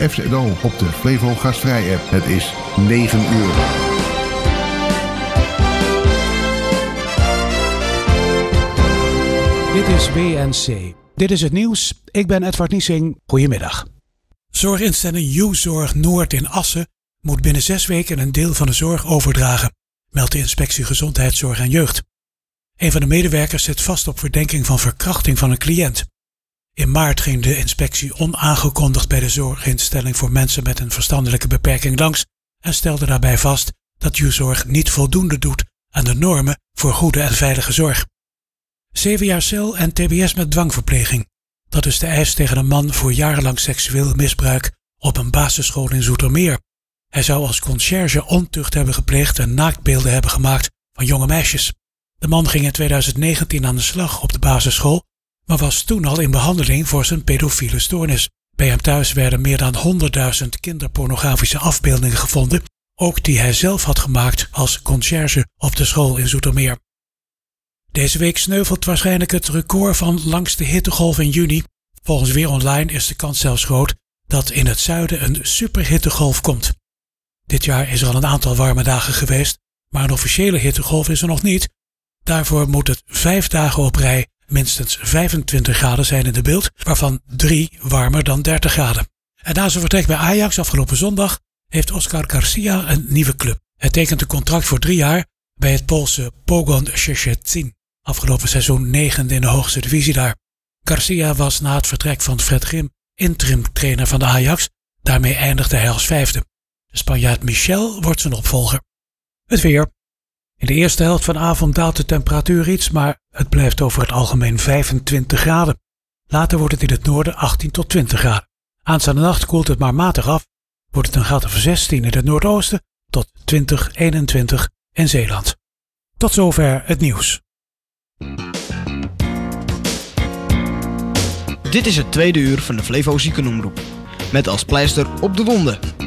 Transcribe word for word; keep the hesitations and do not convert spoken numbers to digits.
F Z O op de Flevo Gastvrij app. Het is negen uur. Dit is B N C. Dit is het nieuws. Ik ben Edward Niesing. Goedemiddag. Zorginstelling U-Zorg Noord in Assen moet binnen zes weken een deel van de zorg overdragen, meldt de Inspectie Gezondheidszorg en Jeugd. Een van de medewerkers zit vast op verdenking van verkrachting van een cliënt. In maart ging de inspectie onaangekondigd bij de zorginstelling voor mensen met een verstandelijke beperking langs en stelde daarbij vast dat U-Zorg niet voldoende doet aan de normen voor goede en veilige zorg. Zeven jaar cel en T B S met dwangverpleging. Dat is de eis tegen een man voor jarenlang seksueel misbruik op een basisschool in Zoetermeer. Hij zou als conciërge ontucht hebben gepleegd en naaktbeelden hebben gemaakt van jonge meisjes. De man ging in twintig negentien aan de slag op de basisschool, maar was toen al in behandeling voor zijn pedofiele stoornis. Bij hem thuis werden meer dan honderdduizend kinderpornografische afbeeldingen gevonden, ook die hij zelf had gemaakt als conciërge op de school in Zoetermeer. Deze week sneuvelt waarschijnlijk het record van langste hittegolf in juni. Volgens Weer Online is de kans zelfs groot dat in het zuiden een superhittegolf komt. Dit jaar is er al een aantal warme dagen geweest, maar een officiële hittegolf is er nog niet. Daarvoor moet het vijf dagen op rij minstens vijfentwintig graden zijn in de beeld, waarvan drie warmer dan dertig graden. En na zijn vertrek bij Ajax afgelopen zondag heeft Oscar Garcia een nieuwe club. Hij tekent een contract voor drie jaar bij het Poolse Pogoń Szczecin. Afgelopen seizoen negende in de hoogste divisie daar. Garcia was na het vertrek van Fred Grim interim trainer van de Ajax. Daarmee eindigde hij als vijfde. De Spanjaard Michel wordt zijn opvolger. Het weer. In de eerste helft van de avond daalt de temperatuur iets, maar het blijft over het algemeen vijfentwintig graden. Later wordt het in het noorden achttien tot twintig graden. Aanstaande nacht koelt het maar matig af. Wordt het een graad of zestien in het noordoosten tot twintig, eenentwintig in Zeeland. Tot zover het nieuws. Dit is het tweede uur van de Flevo Ziekenomroep. Met als pleister op de wonden